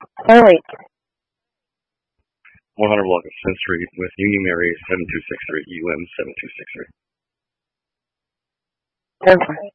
All right. 100 block of 10th Street with Union Mary 7263, UM 7263. All right.